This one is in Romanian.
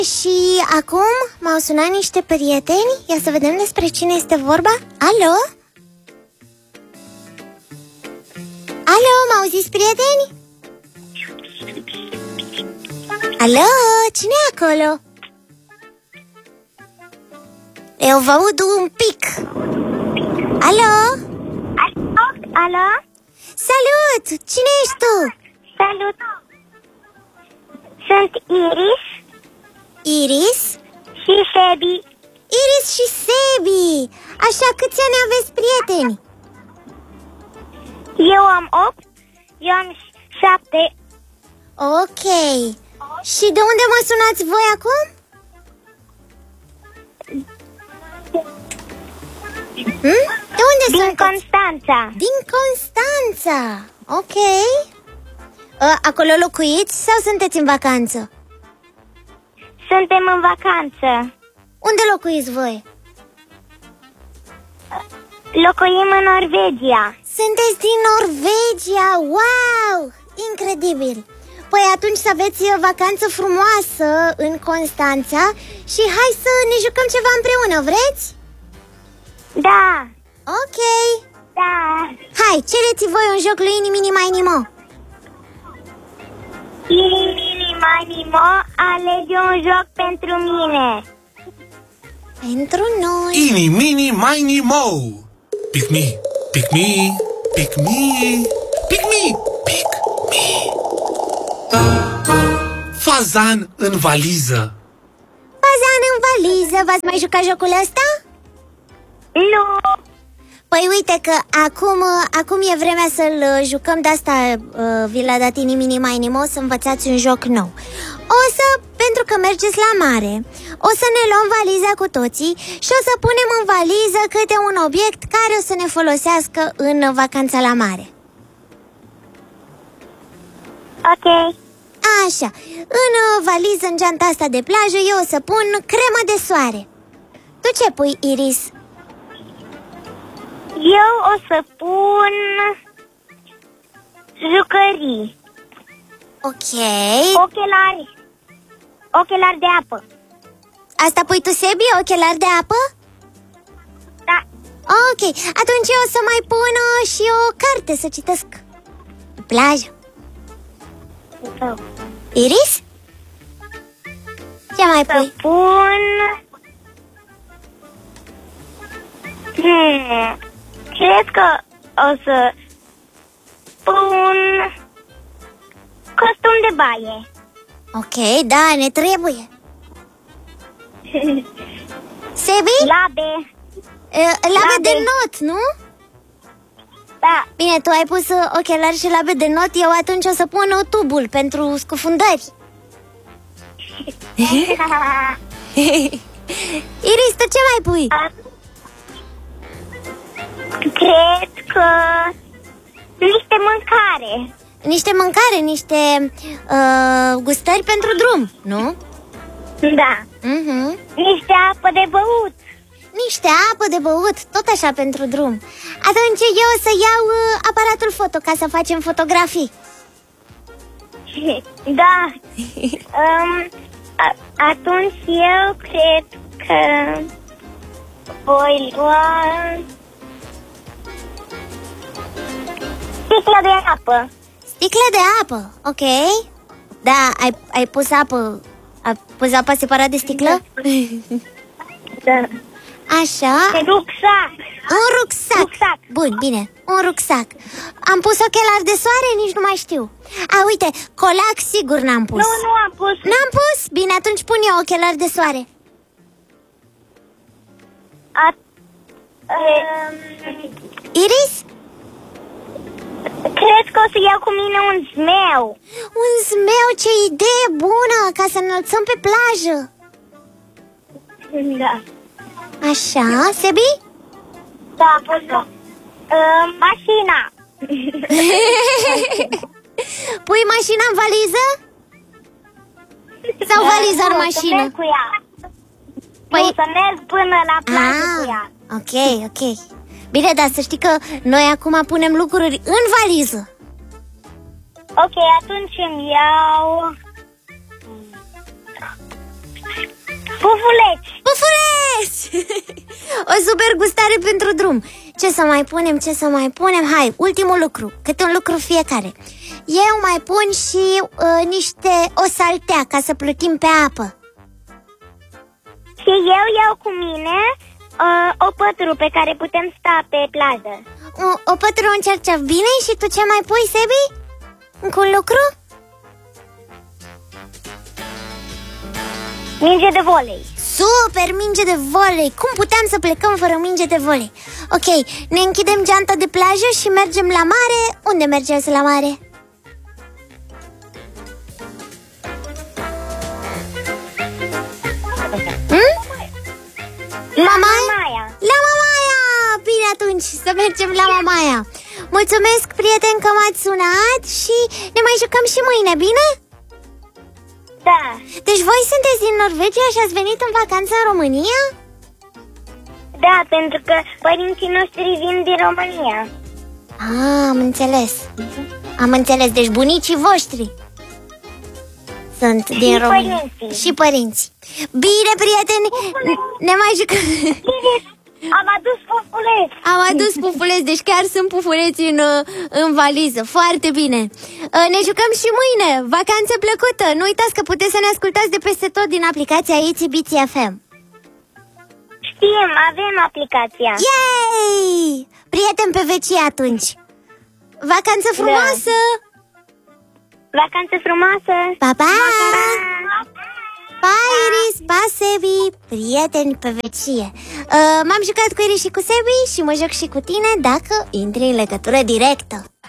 Și acum m-au sunat niște prieteni. Ia să vedem despre cine este vorba. Alo? Alo, m-auziți, prieteni? Alo, cine e acolo? Eu vă aud un pic. Alo? Alo? Salut! Cine ești tu? Salut! Sunt Iris Iris? și Sebi. Iris și Sebi. Așa, câți ani aveți, prieteni? Eu am 8, eu am 7. Ok. Și de unde mă sunați voi acum? De unde Din sunteți? Constanța. Din Constanța. Ok. Acolo locuiți sau sunteți în vacanță? Suntem în vacanță. Unde locuiți voi? Locuim în Norvegia. Sunteți din Norvegia. Wow! Incredibil. Păi atunci să aveți vacanță frumoasă în Constanța. Și hai să ne jucăm ceva împreună, vreți? Da. Ok. Da. Hai, cereți voi un joc lui Ini Mini Mai Nimo. Ini Mini Mai Nimo alege un joc pentru mine. Pentru noi. Ini Mini Mini Mo. Pick me, pick me, pick me, pick me, pick me. Fazan în valiză. Fazan în valiză. V-ați mai jucat jocul ăsta? Nu. Păi uite că acum e vremea să-l jucăm. De asta vi l-a dat Ini Mini Mai Nimo, să învățați un joc nou. Pentru că mergeți la mare, o să ne luăm valiza cu toții și o să punem în valiză câte un obiect care o să ne folosească în vacanța la mare. Ok. Așa, în valiză, în geanta asta de plajă, eu o să pun cremă de soare. Tu ce pui, Iris? Eu o să pun jucării. Ok. Ochelari de apă. Asta pui tu, Sebi, ochelari de apă? Da. Ok, atunci eu o să mai pun și o carte să citesc. Plajă. Iris? Ce mai pui? Să pun... Cred că o să pun costum de baie. Ok, da, ne trebuie. Sebi? Labe. Labe de not, nu? Da. Bine, tu ai pus ochelari și labe de not. Eu atunci o să pun tubul pentru scufundări. Iris, tu ce mai pui? Cred că niște mâncare. Niște mâncare, niște gustări pentru drum, nu? Da. Niște apă de băut. Niște apă de băut, tot așa pentru drum. Atunci eu o să iau aparatul foto ca să facem fotografii. Da. Atunci eu cred că voi lua sticlă de apă. Sticlă de apă, ok. Da, ai pus apă. Ai pus apa separat de sticlă? Da. Așa. Rucsac. Un rucsac. Bun, bine, un rucsac. Am pus ochelari de soare, nici nu mai știu. Uite, colac sigur n-am pus. Nu am pus. N-am pus? Bine, atunci pun eu ochelari de soare. Iris? Cred că o să iau cu mine un zmeu. Un zmeu, ce idee bună, ca să înălțăm pe plajă. Da. Așa, Sebi? Da, mașina. Pui mașina în valiză? Sau valiza în mașină? Cu ea. Păi... să merg până la plajă cu ea. Ok. Bine, dar să știi că noi acum punem lucruri în valiză. Ok, atunci îmi iau super gustare pentru drum. Ce să mai punem, ce să mai punem? Hai, ultimul lucru, câte un lucru fiecare. Eu mai pun și o saltea ca să plutim pe apă. Și eu iau cu mine o pătru pe care putem sta pe plajă. O pătură, un cercef. Bine, și tu ce mai pui, Sebi? Încă un lucru? Minge de volei. Super, minge de volei. Cum puteam să plecăm fără minge de volei? Ok, ne închidem geanta de plajă și mergem la mare. Unde mergeți la mare? La Mamaia. La Mamaia! Bine, atunci să mergem la Mamaia. Mulțumesc, prieteni, că m-ați sunat și ne mai jucăm și mâine, bine? Da. Deci voi sunteți din Norvegia și ați venit în vacanță în România? Da, pentru că părinții noștri vin din România. Am înțeles. Am înțeles, deci bunicii voștri sunt din România. Părinții. Și părinții. Bine, prieteni, ne mai jucăm. Am adus pufuleți. Am adus pufuleți, deci chiar sunt pufuleți în valiză. Foarte bine. Ne jucăm și mâine. Vacanță plăcută. Nu uitați că puteți să ne ascultați de peste tot din aplicația ITBT FM. Știm, avem aplicația. Yay! Prieteni pe vecie atunci. Vacanță frumoasă! Vacanță frumoasă. Pa, pa! Pa, Iris, pa, Sebi, prieteni pe vecie. M-am jucat cu Iris și cu Sebi și mă joc și cu tine dacă intri în legătură directă.